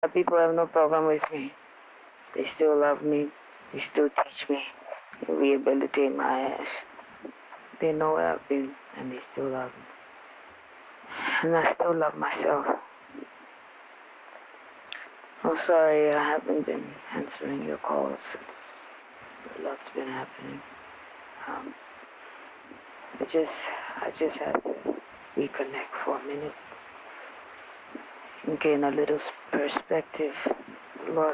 People have no problem with me. They still love me. They still teach me. They rehabilitate my ass. They know where I've been and they still love me. And I still love myself. I'm sorry I haven't been answering your calls. A lot's been happening. Um, I just had to reconnect for a minute and gain a little perspective. Lord,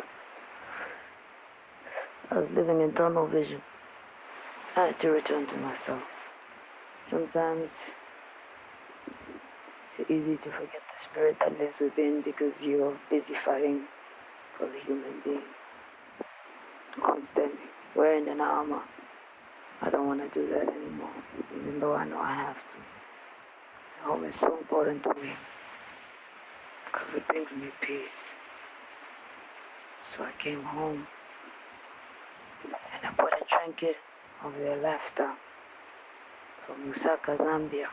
I was living in tunnel vision. I had to return to myself. Sometimes it's easy to forget the spirit that lives within because you're busy fighting for the human being. Constantly wearing an armor. I don't want to do that anymore, even though I know I have to. Home is so important to me because it brings me peace. So I came home and I put a trinket over their laughter from Lusaka, Zambia.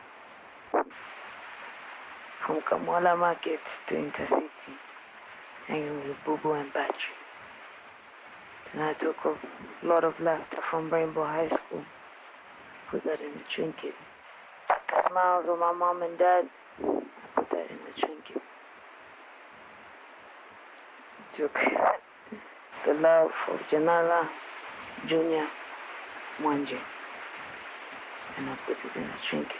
From Kamwala Market to Intercity, hanging with Boo and Battery. Then I took a lot of laughter from Rainbow High School, put that in the trinket. Took the smiles of my mom and dad, I put that in the trinket. Took the love of Janala Junior Mwanje, and I put it in a trinket.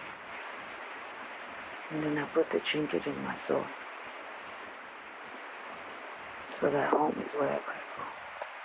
And then I put the trinket in my soul, so that home is wherever